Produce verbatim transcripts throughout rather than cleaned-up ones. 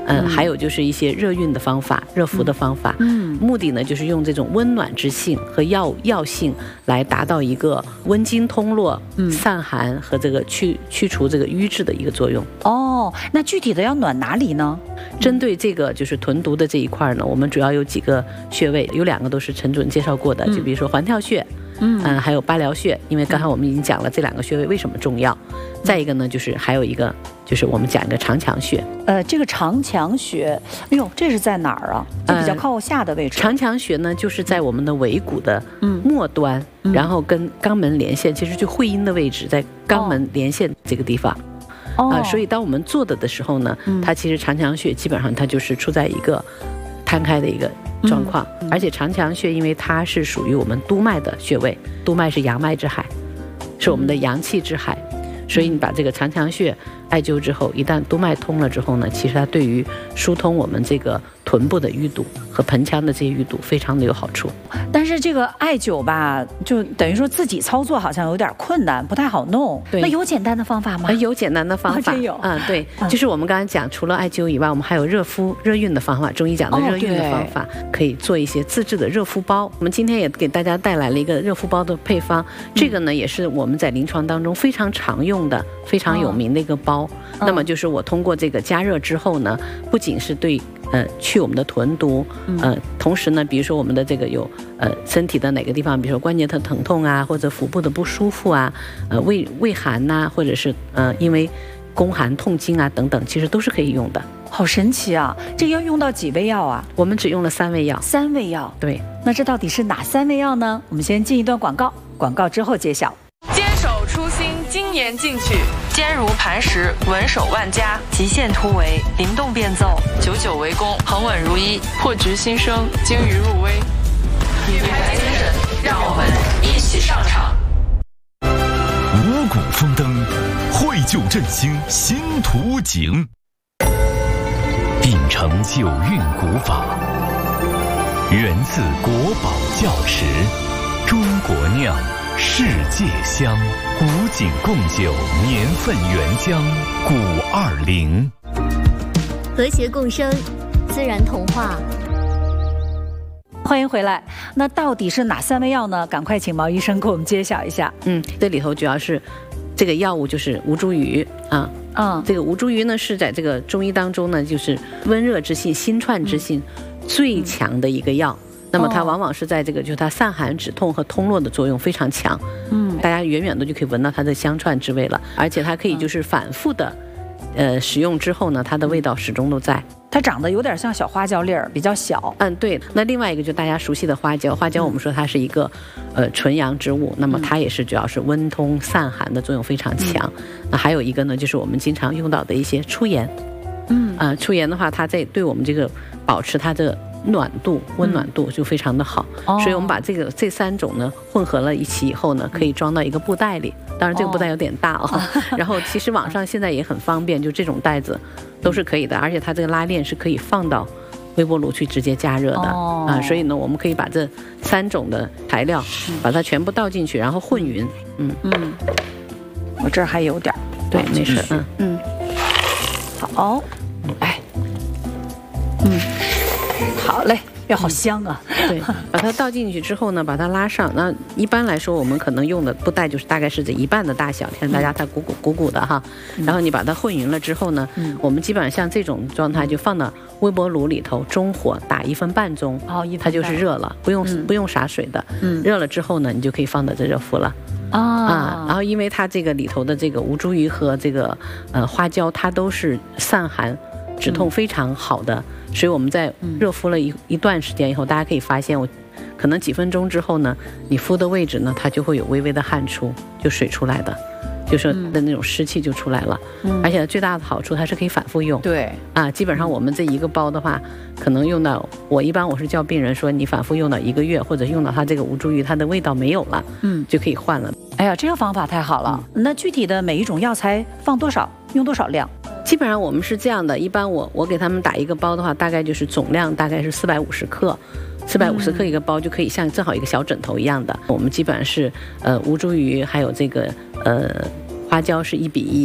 嗯、呃，还有就是一些热运的方法、热敷的方法。嗯，目的呢就是用这种温暖之性和药药性来达到一个温经通络、嗯、散寒和这个去去除这个瘀滞的一个作用。 哦，那具体的要暖哪里呢？ 针对这个就是臀犊的这一块呢，我们主要有几个穴位，有两个都是陈主任介绍过的，就比如说环跳穴。嗯、呃，还有八髎穴，因为刚才我们已经讲了这两个穴位为什么重要。再一个呢，就是还有一个，就是我们讲一个长强穴。 呃，这个长强穴，哎呦，这是在哪儿啊？就比较靠下的位置。 呃、长强穴呢，就是在我们的尾骨的末端，嗯、然后跟肛门连线，其实就会阴的位置，在肛门连线这个地方。哦。啊、呃，所以当我们做的的时候呢，嗯、它其实长强穴基本上它就是处在一个摊开的一个状况，嗯嗯、而且长强穴因为它是属于我们督脉的穴位，督脉是阳脉之海，是我们的阳气之海，嗯、所以你把这个长强穴艾灸之后，一旦督脉通了之后呢，其实它对于疏通我们这个臀部的淤堵和盆腔的这些淤堵非常的有好处。 但是这个艾灸吧，就等于说自己操作好像有点困难，不太好弄。对，那有简单的方法吗？ 有简单的方法， 哦、有。 嗯，对，就是我们刚才讲，除了艾灸以外，我们还有热敷、热运的方法，中医讲的热运的方法，哦、可以做一些自制的热敷包。我们今天也给大家带来了一个热敷包的配方，这个呢也是我们在临床当中非常常用的、非常有名的一个包。哦、那么就是我通过这个加热之后呢，不仅是对呃去我们的臀犊，呃，同时呢，比如说我们的这个有呃身体的哪个地方，比如说关节的疼痛啊，或者腹部的不舒服啊，呃胃胃寒呐、啊，或者是呃因为宫寒痛经啊等等，其实都是可以用的。 好神奇啊！这要用到几味药啊？ 我们只用了三味药。 三味药， 对。 那这到底是哪三味药呢？我们先进一段广告，广告之后揭晓。 坚守初心，精研进取，坚如磐石，稳守万家，极限突围，灵动变奏，久久为功，恒稳如一，破局新生，精于入微。女排精神，让我们一起上场。 五谷丰登，绘就振兴新图景。秉承九韵古法，源自国宝窖池，中国酿，世界香，古井贡酒年份原浆古二零， 和谐共生，自然童话。 欢迎回来。那到底是哪三味药呢？赶快请毛医生给我们揭晓一下。 嗯，这里头主要是这个药物就是吴茱萸啊。嗯，这个吴茱萸呢是在这个中医当中呢，就是温热之性、心串之性最强的一个药。嗯，那么它往往是在这个，就是它散寒止痛和通络的作用非常强。嗯，大家远远的就可以闻到它的香串之味了，而且它可以就是反复的，呃，使用之后呢，它的味道始终都在。 它长得有点像小花椒粒儿，比较小。 嗯，对。那另外一个就大家熟悉的花椒，花椒我们说它是一个，呃，纯阳之物，那么它也是主要是温通散寒的作用非常强。嗯、那还有一个呢，就是我们经常用到的一些出盐。嗯，啊、呃，出盐的话，它在对我们这个保持它的暖度、温暖度就非常的好。嗯、所以我们把这个这三种呢混合了一起以后呢，可以装到一个布袋里。当然这个布袋有点大哦。哦然后其实网上现在也很方便，就这种袋子都是可以的，而且它这个拉链是可以放到微波炉去直接加热的。哦、啊，所以呢，我们可以把这三种的材料把它全部倒进去，然后混匀。嗯嗯， 我这儿还有点儿， 对，没事。嗯嗯， 好，哎，嗯，好嘞。要好香啊！ 对，把它倒进去之后呢，把它拉上。那一般来说，我们可能用的布袋就是大概是这一半的大小，看大家它鼓鼓鼓鼓的哈。然后你把它混匀了之后呢，嗯、我们基本上像这种状态就放到微波炉里头，中火打一分半钟，哦，它就是热了，不用、嗯、不用洒水的。嗯，热了之后呢，你就可以放到这热敷了。啊、啊，然后因为它这个里头的这个吴茱萸和这个呃花椒，它都是散寒止痛非常好的。嗯，所以我们在热敷了一一段时间以后，大家可以发现，我可能几分钟之后呢，你敷的位置呢，它就会有微微的汗出，就水出来的，就是的那种湿气就出来了。嗯，而且最大的好处，它是可以反复用。 对， 啊，基本上我们这一个包的话，可能用到我一般我是叫病人说，你反复用到一个月，或者用到它这个吴茱萸它的味道没有了，嗯，就可以换了。 哎呀，这个方法太好了。嗯、那具体的每一种药材放多少，用多少量？ 基本上我们是这样的，一般我我给他们打一个包的话，大概就是总量大概是四百五十克，四百五十克一个包就可以像正好一个小枕头一样的。我们基本上是呃吴茱萸还有这个呃花椒是一比一，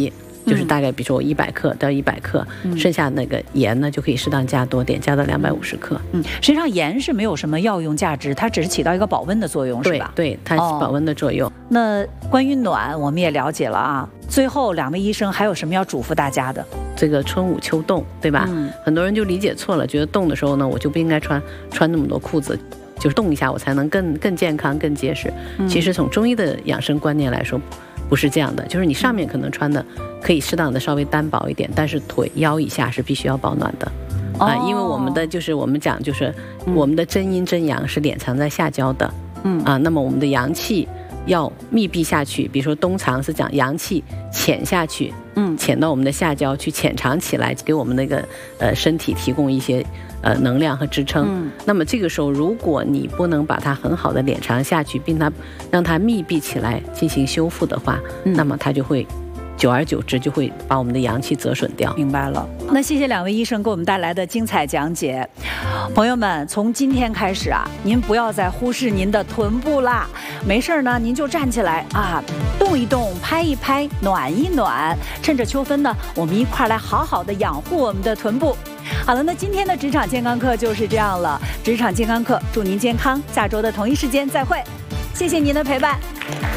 就是大概比如说我一百克到一百克，嗯、剩下那个盐呢就可以适当加多点，加到两百五十克。 嗯，实际上盐是没有什么药用价值，它只是起到一个保温的作用，是吧？ 对，对，它是保温的作用。哦、 那关于暖，我们也了解了啊。最后两位医生还有什么要嘱咐大家的？ 这个春捂秋冻，对吧？嗯、很多人就理解错了，觉得冻的时候呢，我就不应该穿穿那么多裤子。就是冻一下，我才能更更健康、更结实。嗯、其实从中医的养生观念来说，不是这样的。就是你上面可能穿的可以适当的稍微单薄一点，但是腿腰以下是必须要保暖的。哦、啊，因为我们的就是我们讲就是我们的真阴真阳是敛藏在下焦的。嗯啊，那么我们的阳气要密闭下去，比如说冬藏是讲阳气潜下去，嗯，潜到我们的下焦去潜藏起来，给我们那个呃身体提供一些。呃，能量和支撑。嗯，那么这个时候，如果你不能把它很好的敛藏下去，并它让它密闭起来进行修复的话，嗯、那么它就会久而久之就会把我们的阳气折损掉。 明白了。那谢谢两位医生给我们带来的精彩讲解。朋友们，从今天开始啊，您不要再忽视您的臀部啦。没事呢，您就站起来啊，动一动，拍一拍，暖一暖。趁着秋分呢，我们一块来好好的养护我们的臀部。好了，那今天的职场健康课就是这样了。职场健康课，祝您健康，下周的同一时间再会。谢谢您的陪伴。